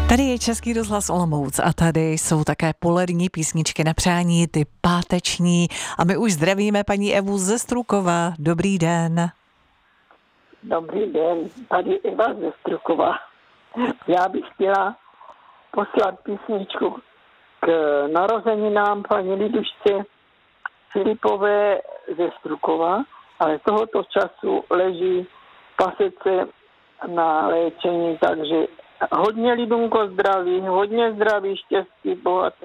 Tady je Český rozhlas Olomouc a tady jsou také polední písničky na přání, ty páteční. A my už zdravíme paní Evu ze Strukova. Dobrý den. Dobrý den, tady Eva ze Strukova. Já bych chtěla poslat písničku k narozeninám paní Lidušce Filipové ze Strukova, ale tohoto času leží v pasece na léčení, takže hodně lidunko zdraví, hodně zdraví, štěstí,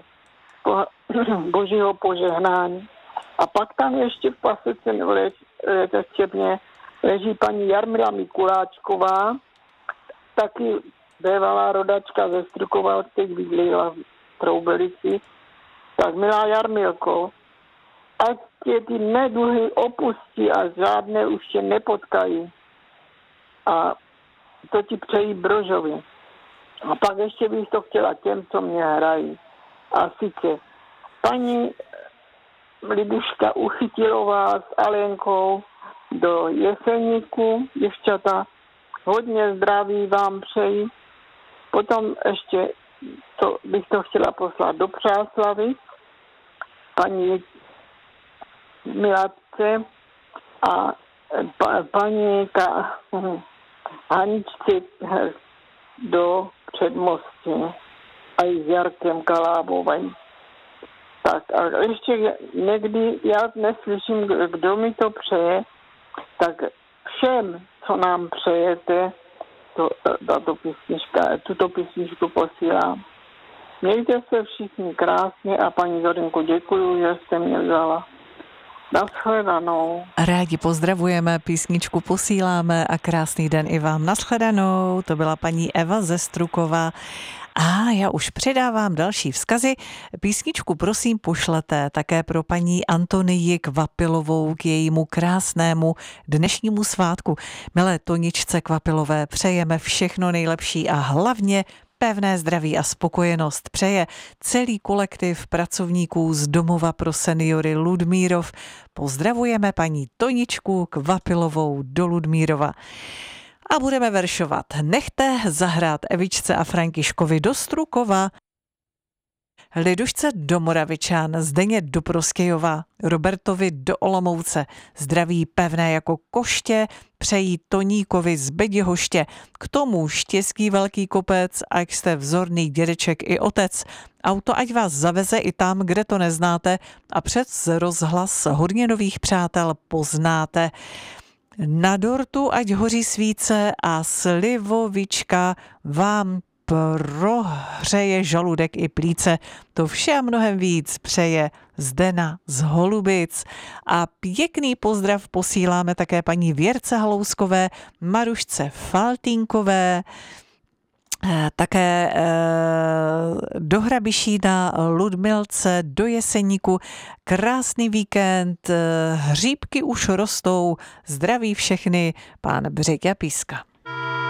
božího požehnání. A pak tam ještě v pasece léčebně leží paní Jarmila Mikuláčková, taky bývalá rodačka ze Strukova, teď bydlila v Troubelici. Tak milá Jarmilko, ať tě ty neduhy opustí a žádné už tě nepotkají. A to ti přejí Brožovi. A pak ještě bych to chtěla těm, co mě hrají. A sice paní Libuška Uchytilová s Alenkou do Jeseníku, děvčata, hodně zdraví vám přeji. Potom ještě bych to chtěla poslat do Přáslavy, paní Milatce a paní Haničce do Předmostí a i s Jarkem Kalábovým. Tak a ještě někdy já neslyším, kdo mi to přeje, tak všem, co nám přejete, tuto písničku posílám. Mějte se všichni krásně a paní Zorinko, děkuju, že jste mě vzala. Nashledanou. Rádi pozdravujeme, písničku posíláme a krásný den i vám. Nashledanou, to byla paní Eva ze Strukova. A já už předávám další vzkazy. Písničku prosím pošlete také pro paní Antonii Kvapilovou k jejímu krásnému dnešnímu svátku. Milé Toničce Kvapilové přejeme všechno nejlepší a hlavně pevné zdraví a spokojenost přeje celý kolektiv pracovníků z Domova pro seniory Ludmírov. Pozdravujeme paní Toničku Kvapilovou do Ludmírova. A budeme veršovat. Nechte zahrát Evičce a Františkovi do Strukova, Lidušce do Moravičan, Zdeně do Prostějova, Robertovi do Olomouce. Zdraví pevné jako koště přejí Toníkovi z Bedihoště. K tomu štěstí velký kopec, ať jste vzorný dědeček i otec. Auto ať vás zaveze i tam, kde to neznáte a přes rozhlas hodně nových přátel poznáte. Na dortu ať hoří svíce a slivovička vám prohřeje žaludek i plíce. To vše a mnohem víc přeje Zdena z Holubic. A pěkný pozdrav posíláme také paní Věrce Halouskové, Marušce Faltýnkové, také do Hrabišína, Ludmilce, do Jeseníku. Krásný víkend, hříbky už rostou, zdraví všechny, pán Břeťa Píska.